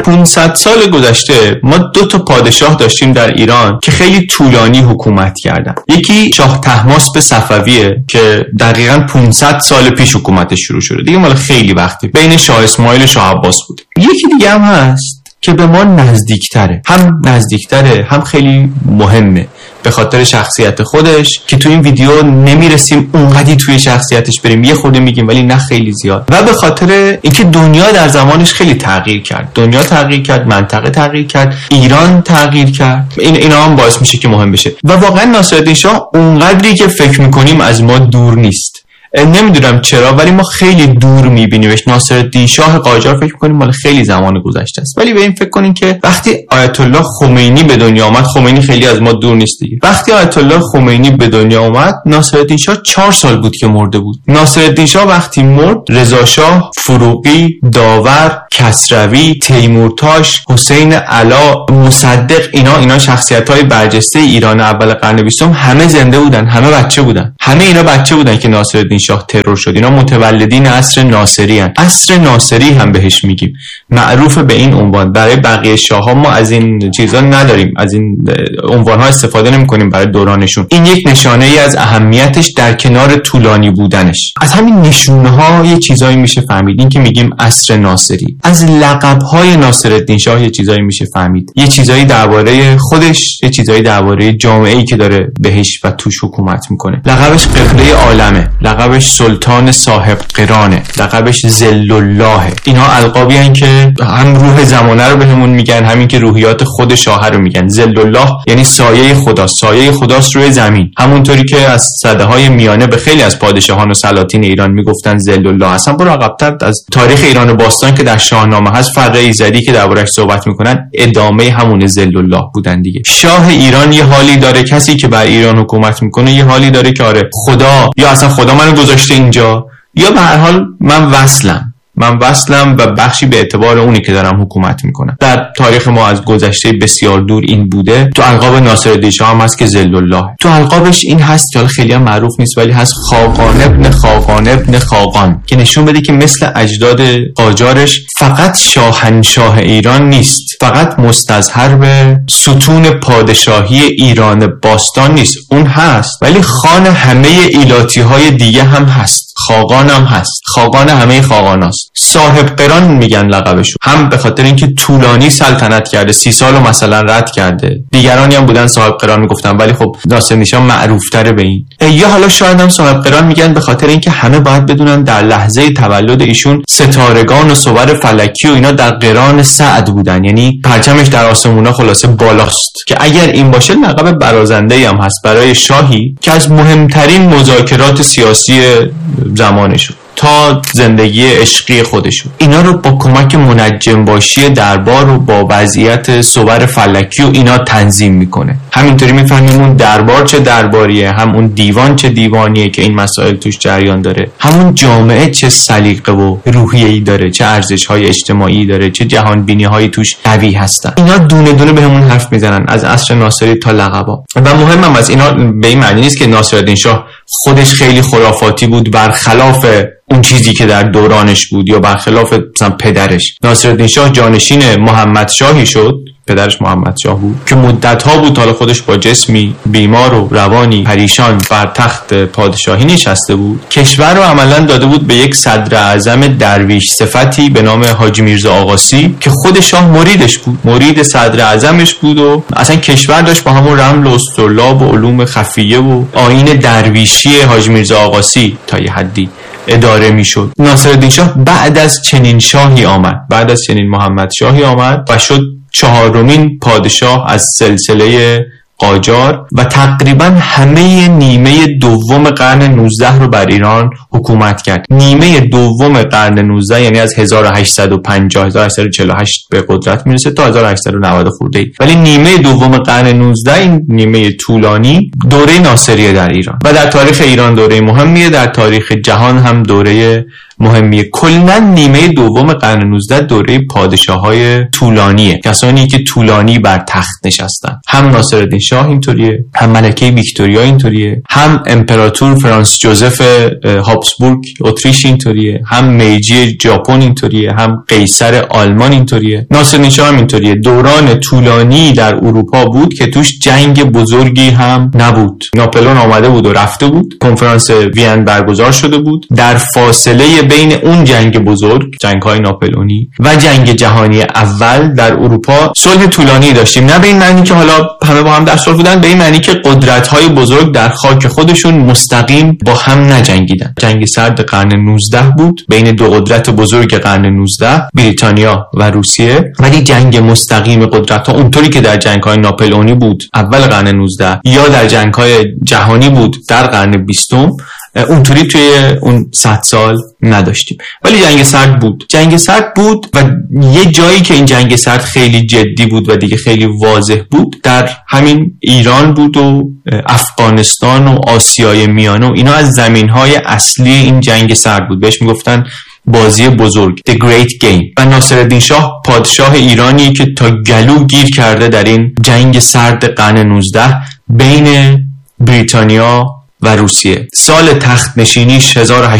500 سال گذشته ما 2 تا پادشاه داشتیم در ایران که خیلی طولانی حکومت کردن. یکی شاه طهماسب صفویه که دقیقاً 500 سال پیش حکومتش شروع شده، دیگه مال خیلی وقتی بین شاه اسماعیل و شاه عباس بود. یکی دیگه هم هست که به ما نزدیکتره، هم خیلی مهمه به خاطر شخصیت خودش که تو این ویدیو نمیرسیم اونقدی توی شخصیتش بریم، یه خورده میگیم ولی نه خیلی زیاد، و به خاطر اینکه دنیا در زمانش خیلی تغییر کرد. دنیا تغییر کرد، منطقه تغییر کرد، ایران تغییر کرد. اینا هم باعث میشه که مهم بشه. و واقعا ناصرالدین شاه اونقدری که فکر میکنیم از ما دور نیست. نمیدونم چرا ولی ما خیلی دور میبینیمش. ناصرالدین شاه قاجار فکر میکنیم مال خیلی زمان گذشته است، ولی به این فکر کنیم که وقتی آیت الله خمینی به دنیا آمد، خمینی خیلی از ما دور نیست دیگه، وقتی آیت الله خمینی به دنیا آمد ناصرالدین شاه 4 سال بود که مرده بود. ناصرالدین شاه وقتی مرد، رضا شاه، فروغی، داور، کسروی، تیمورتاش، حسین علا، مصدق، اینا شخصیت‌های برجسته ایران اول قرن 20 همه زنده بودن، همه بچه بودن. همه اینا بچه بودن که ناصرالدین شاه ترور شد. اینا متولدین عصر ناصری هستند. عصر ناصری هم بهش میگیم، معروف به این عنوان. برای بقیه شاه‌ها ما از این چیزا نداریم، از این عنوان‌ها استفاده نمی‌کنیم برای دورانشون. این یک نشانه ای از اهمیتش در کنار طولانی بودنش. از همین نشونه‌ها یه چیزایی میشه فهمید. این که میگیم عصر ناصری، از لقب‌های ناصرالدین شاه یه چیزایی میشه فهمید. یه چیزایی درباره خودش، یه چیزایی درباره جامعه‌ای که داره بهش و توش حکومت میکنه. لقبش قبله عالمه، لقبش سلطان صاحب قرانه، لقبش ذل الله. اینا القابی هستن که هم روح زمانه رو بهمون میگن، همین که روحیات خود شاه رو میگن. ذل الله یعنی سایه خدا، سایه خداست روی زمین. همونطوری که از سده‌های میانه به خیلی از پادشاهان و سلاطین ایران میگفتن ذل الله. اصلا برو عقب‌تر از تاریخ ایران باستان که در شاهنامه هست، فر ایزدی که دربارش صحبت میکنن ادامه همون ذل الله بودن دیگه. شاه ایران یه حالی داره، کسی که بر ایران حکومت میکنه یه حالی داره که آره خدا، یا اصلا خدا منو گذاشته اینجا، یا به هر حال من وصلم و بخشی به اعتبار اونی که دارم حکومت میکنم. در تاریخ ما از گذشته بسیار دور این بوده. تو القاب ناصرالدین شاه هم هست که ذل الله. تو القابش این هست که خیلی هم معروف نیست ولی هست خاقان ابن خاقان، که نشون بده که مثل اجداد قاجارش فقط شاهنشاه ایران نیست، فقط مستظهر به ستون پادشاهی ایران باستان نیست، اون هست ولی خان همه ایلاتی های دیگه هم هست. خاقان هم هست، خاقان همه خاقاناست. صاحب قران میگن لقبشو، هم به خاطر اینکه طولانی سلطنت کرده، 30 سالو مثلا رد کرده. دیگرانی هم بودن صاحب قران میگفتن ولی خب ناصرالدین شاه معروف تره به این. یا حالا شاید هم صاحب قران میگن به خاطر اینکه همه باید بدونن در لحظه تولد ایشون ستارگان و صور فلکی و اینا در قران سعد بودن، یعنی پرچمش در آسمونا خلاصه بالاست، که اگر این باشه لقب برازنده هم هست برای شاهی که از مهمترین مذاکرات سیاسی زمانشون تا زندگی عشقی خودشون اینا رو با کمک منجم باشی دربار و با وضعیت صور فلکی و اینا تنظیم میکنه. همینطوری میفهمیم اون دربار چه درباریه، هم اون دیوان چه دیوانیه که این مسائل توش جریان داره، همون جامعه چه سلیقه و روحیه‌ای داره، چه ارزش‌های اجتماعی داره، چه جهانبینی‌هایی توش قوی هستن. اینا دونه دونه بهمون حرف میزنن از عصر ناصری تا لقبا. و مهمم از اینا به این معنی نیست که ناصرالدین شاه خودش خیلی خرافاتی بود برخلاف اون چیزی که در دورانش بود یا برخلاف مثلا پدرش. ناصرالدین شاه جانشین محمد شاهی شد، پدرش محمد شاه بود که مدت‌ها بود حالا خودش با جسمی بیمار و روانی پریشان بر تخت پادشاهی نشسته بود. کشور رو عملاً داده بود به یک صدر اعظم درویش صفتی به نام حاجی میرزا آقاسی که خود شاه مریدش بود، مرید صدر اعظمش بود و اصلا کشور داشت با همون رمل و اسطرلاب و علوم خفیه و آیین درویشی حاجی میرزا آقاسی تا یه حدی اداره میشد. ناصرالدین شاه بعد از چنین شاهی آمد، بعد از چنین محمد شاهی آمد و شد 4مین پادشاه از سلسله قاجار و تقریبا همه نیمه دوم قرن 19 رو بر ایران حکومت کرد. نیمه دوم قرن 19 یعنی از 1850 1848 به قدرت میرسه تا 1890 خورده ای، ولی نیمه دوم قرن 19 این نیمه طولانی دوره ناصریه در ایران و در تاریخ ایران دوره مهمیه، در تاریخ جهان هم دوره مهمیه. کلاً نیمه دوم قرن 19 دوره پادشاه‌های طولانیه، کسانی که طولانی بر تخت نشستن. هم ناصرالدین شاه اینطوریه، هم ملکه ویکتوریا اینطوریه، هم امپراتور فرانس جوزف هابسبورگ اتریش اینطوریه، هم میجی ژاپن اینطوریه، هم قیصر آلمان اینطوریه، ناصرالدین شاه هم اینطوریه. دوران طولانی در اروپا بود که توش جنگ بزرگی هم نبود. ناپلئون آمده بود و رفته بود، کنفرانس وین برگزار شده بود. در فاصله بین اون جنگ بزرگ، جنگ‌های ناپلئونی و جنگ جهانی اول در اروپا صلح طولانی داشتیم. نه به این معنی که حالا همه با هم در صلح بودن، به این معنی که قدرت‌های بزرگ در خاک خودشون مستقیم با هم نجنگیدن. جنگ سرد قرن 19 بود بین دو قدرت بزرگ قرن 19، بریتانیا و روسیه، ولی جنگ مستقیم قدرت‌ها اونطوری که در جنگ‌های ناپلئونی بود اول قرن 19 یا در جنگ‌های جهانی بود در قرن 20 اونطوری توی اون 100 سال نداشتیم. ولی جنگ سرد بود و یه جایی که این جنگ سرد خیلی جدی بود و دیگه خیلی واضح بود در همین ایران بود و افغانستان و آسیای میانه و اینا از زمینهای اصلی این جنگ سرد بود. بهش میگفتن بازی بزرگ، The Great Game. و ناصرالدین شاه پادشاه ایرانی که تا گلو گیر کرده در این جنگ سرد قرن 19 بین بریتانیا و روسیه. سال تخت نشینیش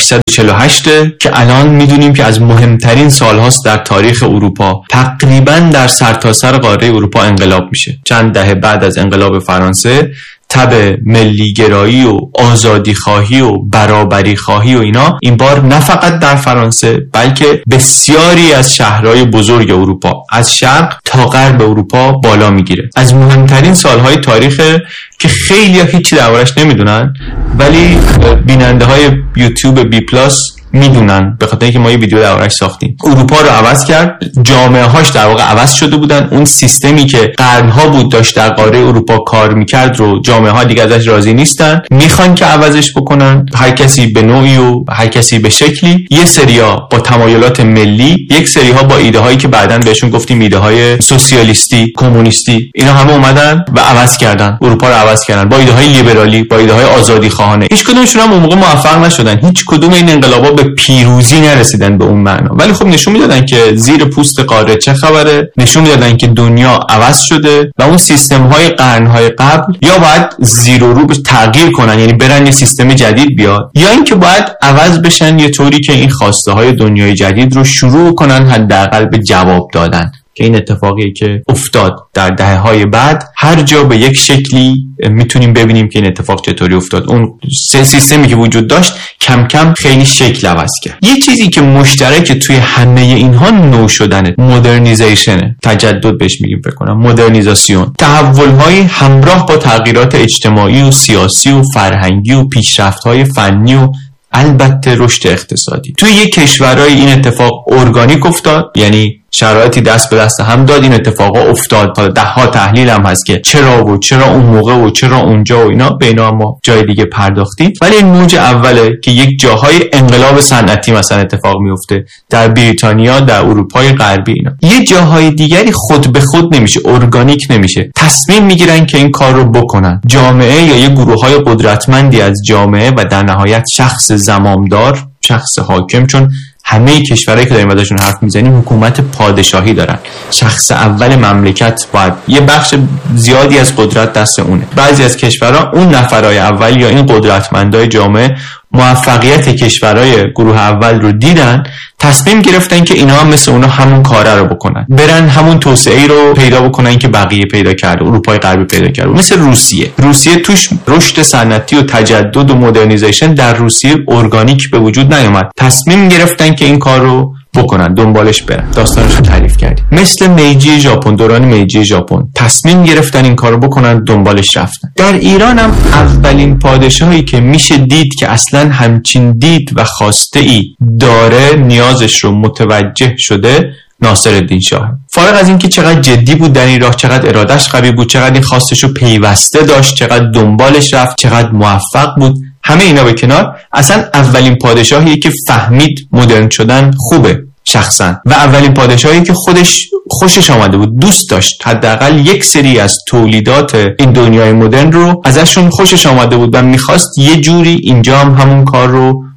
1848 که الان میدونیم که از مهمترین سالهاست در تاریخ اروپا. تقریبا در سرتاسر قاره اروپا انقلاب میشه. چند دهه بعد از انقلاب فرانسه تب ملیگرایی و آزادی خواهی و برابری خواهی و اینا این بار نه فقط در فرانسه بلکه بسیاری از شهرهای بزرگ اروپا از شرق تا غرب اروپا بالا میگیره. از مهمترین سالهای تاریخ که خیلی هیچی دربارش نمیدونن ولی بیننده های یوتیوب بی پلاس میدونن، به خاطر اینکه ما یه ویدیو دربارش ساختیم. اروپا رو عوض کرد، جامعه هاش در واقع عوض شده بودن. اون سیستمی که قرنها بود داشت در قاره اروپا کار میکرد رو جامعه ها دیگه ازش راضی نیستن، میخوان که عوضش بکنن. هر کسی به نوعی و هر کسی به شکلی، یه سریا با تمایلات ملی، یک سریها با ایده هایی که بعداً بهشون گفتیم ایده های سوسیالیستی، کمونیستی، اینا همه اومدن و عوض کردن اروپا رو، عوض کردن با ایده های لیبرالی، با ایده های آزادی خواهانه. هیچ کدومشون هم اون موقع موفق نشدن. هیچ کدوم این انقلابا به پیروزی نرسیدن به اون معنا، ولی خب نشون میدادن که زیر پوست قاره چه خبره، نشون میدادن که دنیا عوض شده و اون سیستم های قرنهای قبل یا باید زیر و رو تغییر کنن، یعنی برن یه سیستم جدید بیاد، یا اینکه باید عوض بشن یه طوری که این خواسته های دنیای جدید رو شروع کنن حداقل به جواب دادن. که این اتفاقی که افتاد در دهه‌های بعد هر جا به یک شکلی میتونیم ببینیم که این اتفاق چطوری افتاد. اون سیستمی که وجود داشت کم کم خیلی شکل عوض کرد. یه چیزی که مشترک توی همه اینها نو شدنه، مدرنیزیشنه، تجدد بهش میگیم فکر کنم، مدرنیزاسیون، تحول‌های همراه با تغییرات اجتماعی و سیاسی و فرهنگی و پیشرفت‌های فنی و البته رشد اقتصادی. توی یک کشورهای این اتفاق ارگانیک افتاد، یعنی شرایطی دست به دست هم داد این اتفاقا افتاد. تا ده ها تحلیل هم هست که چرا و چرا اون موقع و چرا اونجا و اینا، به اینا ما جای دیگه پرداختیم. ولی این موج اوله که یک جاهای انقلاب صنعتی مثلا اتفاق میفته در بریتانیا، در اروپای غربی، اینا یه جاهای دیگری خود به خود نمیشه، ارگانیک نمیشه، تصمیم میگیرن که این کار رو بکنن. جامعه یا یه گروه‌های قدرتمندی از جامعه و در نهایت شخص زمامدار، شخص حاکم، چون همه کشورهایی که داریم ازشون حرف میزنیم حکومت پادشاهی دارن. شخص اول مملکت باید یه بخش زیادی از قدرت دست اونه. بعضی از کشورها اون نفرای اول یا این قدرتمندای جامعه موفقیت کشورهای گروه اول رو دیدن، تصمیم گرفتن که اینا هم مثل اونا همون کاره رو بکنن، برن همون توسعه رو پیدا بکنن که بقیه پیدا کرده، اروپای غربی پیدا کرده. مثل روسیه توش رشد صنعتی و تجدد و مدرنیزیشن در روسیه ارگانیک به وجود نیامد، تصمیم گرفتن که این کار رو بکنن، دنبالش برن. داستانش رو تعریف کردیم. مثل میجی ژاپن، دوران میجی ژاپن، تصمیم گرفتن این کارو بکنن، دنبالش رفتن. در ایران هم اولین پادشاهی که میشه دید که اصلا همچین دید و خواسته ای داره، نیازش رو متوجه شده، ناصرالدین شاه. فارغ از اینکه چقدر جدی بود در این راه، چقدر ارادش قوی بود، چقدر این خواستش رو پیوسته داشت، چقدر دنبالش رفت، چقدر موفق بود، همه اینا به کنار، اصلا اولین پادشاهیه که فهمید مدرن شدن خوبه شخصا، و اولین پادشاهی که خوشش آمده بود، دوست داشت حداقل یک سری از تولیدات این دنیای مدرن رو ازشون خوشش آمده بود و میخواست یه جوری اینجا هم همون کار رو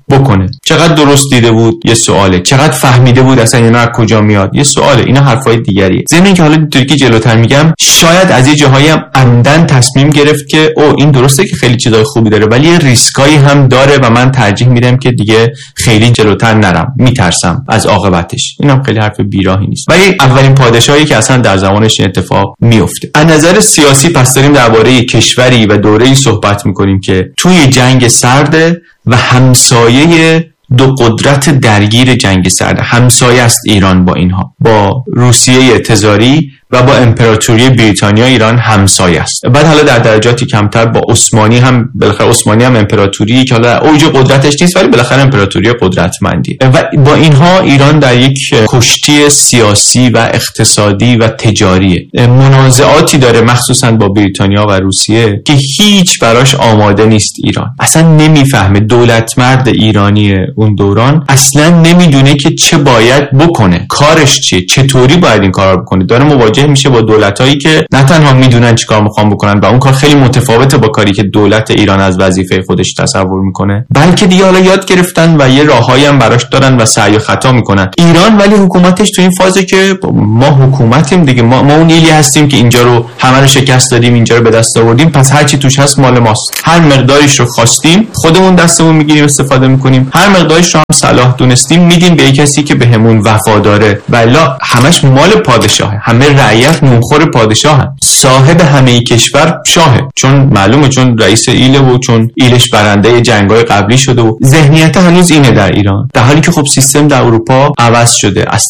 بکنه. چقدر درست دیده بود یه سواله، چقدر فهمیده بود اصلا اینا از کجا میاد یه سواله. اینا حرفای دیگریه. ضمن اینکه حالا اینطوری که جلوتر میگم شاید از یه جاهایی هم عمدن تصمیم گرفت که این درسته که خیلی چیزای خوبی داره ولی یه ریسکایی هم داره و من ترجیح میدم که دیگه خیلی جلوتر نرم، میترسم از عاقبتش. اینم خیلی حرف بیراهی نیست. ولی اولین پادشاهی که اصلا در زمانش این اتفاق میفته. از نظر سیاسی پس داریم درباره کشوری و دوره‌ای صحبت میکنیم که توی جنگ سرده و همسایه دو قدرت درگیر جنگ سرد. همسایه است ایران با اینها، با روسیه تزاری و با امپراتوری بریتانیا ایران همسایه است. بعد حالا در درجاتی کمتر با عثمانی هم، بالاخره عثمانی هم امپراتوری که حالا اوج قدرتش نیست ولی بالاخره امپراتوری قدرتمندی. و با اینها ایران در یک کشتی سیاسی و اقتصادی و تجاریه. منازعاتی داره مخصوصا با بریتانیا و روسیه که هیچ براش آماده نیست ایران. اصلا نمیفهمه. دولت مرد ایرانی اون دوران اصلا نمیدونه که چه باید بکنه، کارش چیه، چطوری باید این کارا بکنه. داره مواجه میشه با دولتایی که نه تنها میدونن چیکار میخوان بکنن و اون کار خیلی متفاوته با کاری که دولت ایران از وظیفه خودش تصور میکنه، بلکه دیگه حالا یاد گرفتن و یه راههایی هم براش دارن و سعی و خطا میکنن. ایران ولی حکومتش تو این فازه که ما حکومتیم دیگه، ما اون ایلی هستیم که اینجا رو همه رو شکست دادیم، اینجا رو به دست آوردیم، پس هر چی توش هست مال ماست. هر مقداریش رو خواستیم خودمون دستمون میگیریم استفاده میکنیم، هر مقداریش رو هم صلاح دونستیم میدیم به کسی که بهمون وفاداره. والا همش مال پادشاهه، همه رعیت نونخور پادشاهن، صاحب همه کشور شاهه، چون معلومه چون رئیس ایله و چون ایلش برنده جنگ‌های قبلی شده و ذهنیت هنوز اینه در ایران، در حالی که خب سیستم در اروپا عوض شده. از